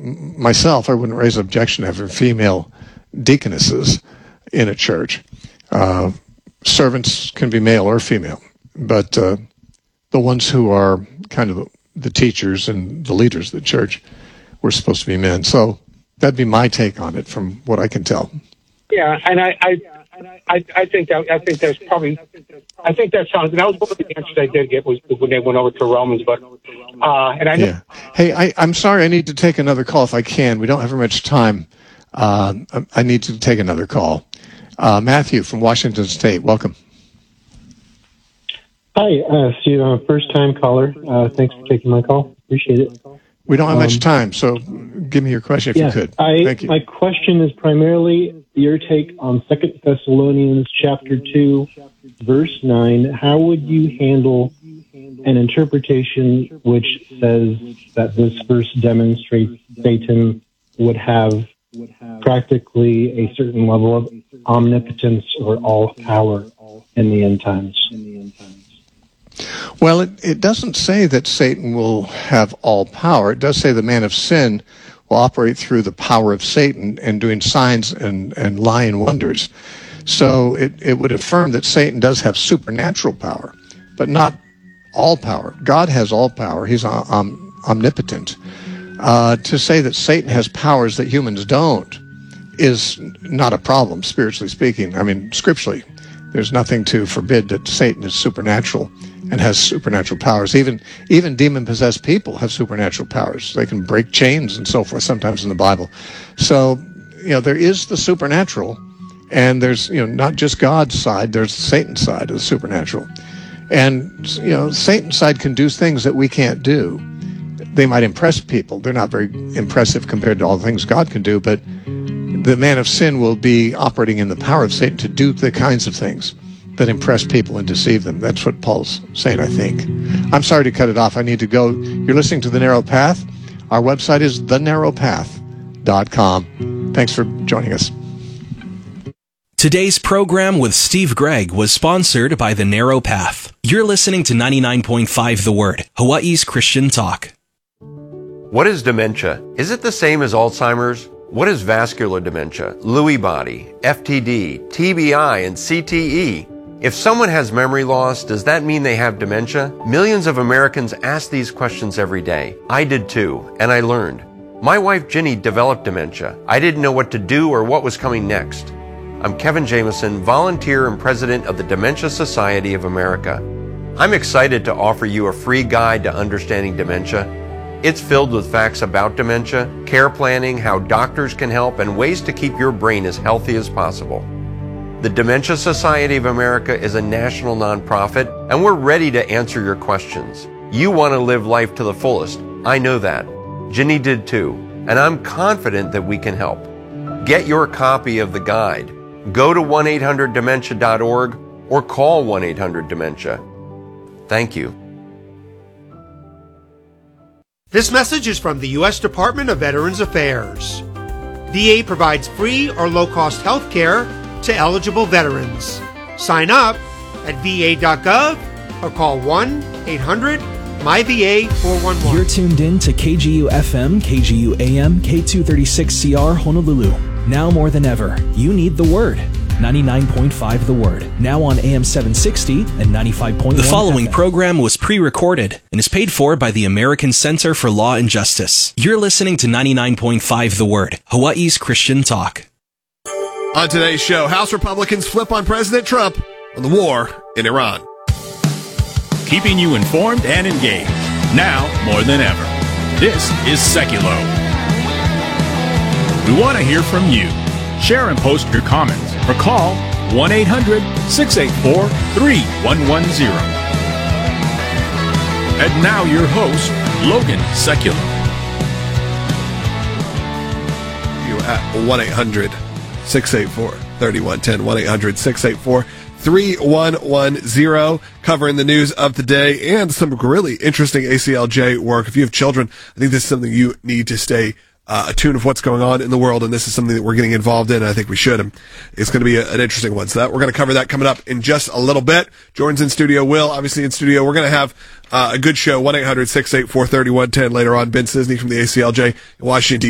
myself, I wouldn't raise objection to having female deaconesses in a church. Servants can be male or female, but the ones who are kind of the teachers and the leaders of the church were supposed to be men. So that'd be my take on it from what I can tell. Yeah, and I think that sounds. That was one of the answers I did get was when they went over to Romans. But and I know. Yeah. Hey, I'm sorry. I need to take another call if I can. We don't have very much time. I need to take another call. Matthew from Washington State, welcome. Hi, Steve. I'm a first-time caller. Thanks for taking my call. Appreciate it. We don't have much time, so give me your question if you could. Thank you. My question is primarily your take on 2 Thessalonians chapter 2, verse 9. How would you handle an interpretation which says that this verse demonstrates Satan would have practically a certain level of omnipotence or all power in the end times? Well, it doesn't say that Satan will have all power. It does say the man of sin will operate through the power of Satan and doing signs and lying wonders. So it would affirm that Satan does have supernatural power, but not all power. God has all power. He's omnipotent. To say that Satan has powers that humans don't is not a problem, spiritually speaking. I mean, scripturally, there's nothing to forbid that Satan is supernatural and has supernatural powers. Even demon-possessed people have supernatural powers. They can break chains and so forth sometimes in the Bible. So, there is the supernatural, and there's, not just God's side, there's Satan's side of the supernatural. And, Satan's side can do things that we can't do. They might impress people. They're not very impressive compared to all the things God can do, but the man of sin will be operating in the power of Satan to do the kinds of things that impress people and deceive them. That's what Paul's saying, I think. I'm sorry to cut it off. I need to go. You're listening to The Narrow Path. Our website is thenarrowpath.com. Thanks for joining us. Today's program with Steve Gregg was sponsored by The Narrow Path. You're listening to 99.5 The Word, Hawaii's Christian Talk. What is dementia? Is it the same as Alzheimer's? What is vascular dementia, Lewy body, FTD, TBI, and CTE? If someone has memory loss, does that mean they have dementia? Millions of Americans ask these questions every day. I did too, and I learned. My wife Ginny developed dementia. I didn't know what to do or what was coming next. I'm Kevin Jameson, volunteer and president of the Dementia Society of America. I'm excited to offer you a free guide to understanding dementia. It's filled with facts about dementia, care planning, how doctors can help, and ways to keep your brain as healthy as possible. The Dementia Society of America is a national nonprofit, and we're ready to answer your questions. You want to live life to the fullest. I know that. Ginny did too, and I'm confident that we can help. Get your copy of the guide. Go to 1-800-DEMENTIA.org or call 1-800-DEMENTIA. Thank you. This message is from the U.S. Department of Veterans Affairs. VA provides free or low-cost health care to eligible veterans. Sign up at va.gov or call 1-800-MyVA411. You're tuned in to KGU-FM, KGU-AM, K236CR Honolulu. Now more than ever, you need the Word. 99.5 The Word, now on AM 760 and 95.1 The following FM. program was pre-recorded and is paid for by the American Center for Law and Justice. You're listening to 99.5 The Word, Hawaii's Christian Talk. On today's show, House Republicans flip on President Trump on the war in Iran. Keeping you informed and engaged, now more than ever. This is Seculo. We want to hear from you. Share and post your comments or call 1-800-684-3110. And now your host, Logan Seculo. You at 1-800-684-3110, 1-800-684-3110, covering the news of the day and some really interesting ACLJ work. If you have children, I think this is something you need to stay attuned of what's going on in the world, and this is something that we're getting involved in, and I think we should. And it's going to be an interesting one. So that we're going to cover that coming up in just a little bit. Jordan's in studio. Will, obviously in studio. We're going to have a good show, 1-800-684-3110 later on. Ben Cisney from the ACLJ in Washington, D.C.